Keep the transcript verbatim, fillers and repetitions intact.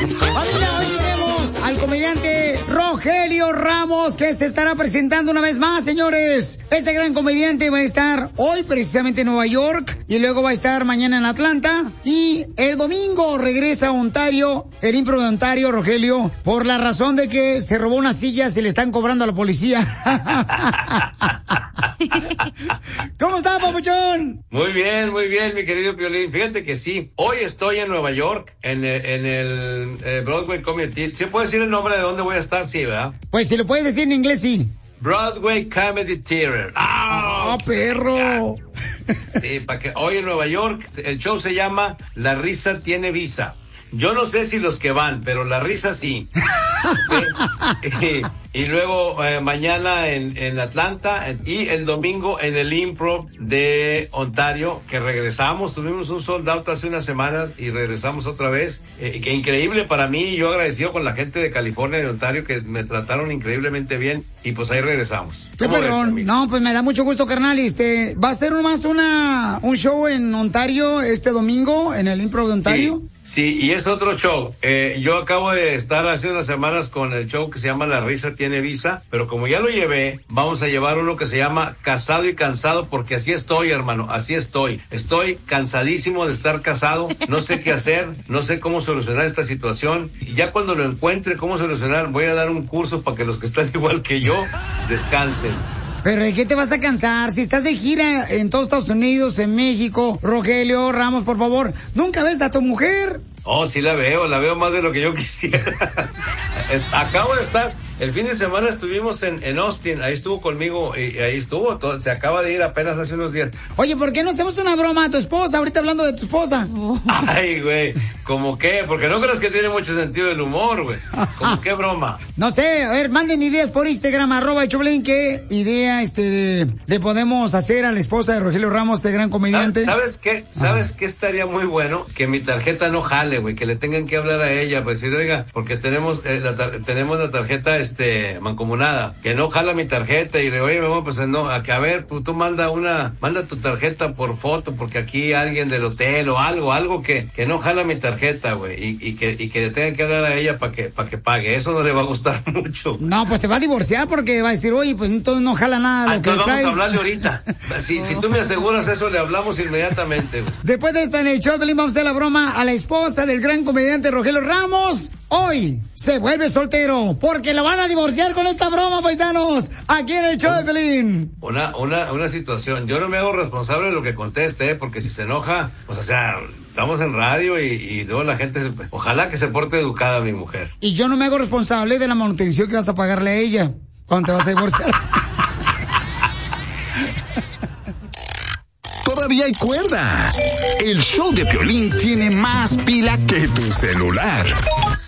Familia, hoy tenemos al comediante Rogelio Ramos, que se estará presentando una vez más, señores. Este gran comediante va a estar hoy precisamente en Nueva York y luego va a estar mañana en Atlanta y el domingo regresa a Ontario, el Impro de Ontario, Rogelio, por la razón de que se robó unas sillas y le están cobrando a la policía. ¿Cómo está, papuchón? Muy bien, muy bien, mi querido Piolín. Fíjate que sí, hoy estoy en Nueva York, en el, en el eh, Broadway Comedy. ¿Sí puedes decir el nombre de dónde voy a estar? Sí, ¿verdad? Pues si lo puedes decir en inglés, sí. Broadway Comedy Theater. ¡Ah, oh, perro! Sí, para que hoy en Nueva York el show se llama La Risa Tiene Visa. Yo no sé si los que van, pero la risa sí. y, y luego eh, mañana en, en Atlanta y el domingo en el Improv de Ontario, que regresamos. Tuvimos un sold out hace unas semanas y regresamos otra vez. Eh, que increíble para mí. Yo agradecido con la gente de California y de Ontario que me trataron increíblemente bien y pues ahí regresamos. Qué perrón. No, pues me da mucho gusto, carnal. Este, ¿va a ser más una un show en Ontario este domingo en el Improv de Ontario? Sí. Sí, y es otro show. Eh, yo acabo de estar hace unas semanas con el show que se llama La Risa Tiene Visa, pero como ya lo llevé, vamos a llevar uno que se llama Casado y Cansado, porque así estoy, hermano, así estoy. Estoy cansadísimo de estar casado, no sé qué hacer, no sé cómo solucionar esta situación, y ya cuando lo encuentre cómo solucionar, voy a dar un curso para que los que están igual que yo descansen. Pero ¿de qué te vas a cansar? Si estás de gira en todos Estados Unidos, en México, Rogelio Ramos, por favor, ¿nunca ves a tu mujer? Oh, sí la veo, la veo más de lo que yo quisiera. Acabo de estar, el fin de semana estuvimos en, en Austin, ahí estuvo conmigo y ahí estuvo, todo, se acaba de ir apenas hace unos días. Oye, ¿por qué no hacemos una broma a tu esposa? Ahorita hablando de tu esposa. Ay, güey, ¿cómo qué? Porque no crees que tiene mucho sentido del humor, güey. ¿Cómo qué broma? No sé, a ver, manden ideas por Instagram, arroba Choplin, qué idea este le podemos hacer a la esposa de Rogelio Ramos, este gran comediante. ¿Sabes qué? ¿Sabes ah. qué estaría muy bueno? Que mi tarjeta no jale, güey, que le tengan que hablar a ella, pues decir, oiga, porque tenemos eh, la tar- tenemos la tarjeta este mancomunada, que no jala mi tarjeta y de oye, mi amor, pues no, a que a ver, pues, tú manda una, manda tu tarjeta por foto, porque aquí alguien del hotel o algo, algo que, que no jala mi tarjeta, güey, y, y que, y que le tengan que hablar a ella para que, para que pague, eso no le va a gustar mucho. No, pues te va a divorciar porque va a decir, oye, pues entonces no jala nada lo ah, que vamos traes. Vamos a hablarle ahorita, si, si tú me aseguras eso, le hablamos inmediatamente, güey. Después de esta en el show, vamos a hacer la broma a la esposa del gran comediante Rogelio Ramos. Hoy se vuelve soltero porque lo van a divorciar con esta broma, paisanos, aquí en el show de Pelín. Una, una, una situación, yo no me hago responsable de lo que conteste, ¿eh? Porque si se enoja, pues o sea, estamos en radio y, y luego la gente, se, ojalá que se porte educada mi mujer. Y yo no me hago responsable de la manutención que vas a pagarle a ella cuando te vas a divorciar. Todavía hay cuerda. El show de Piolín tiene más pila que tu celular.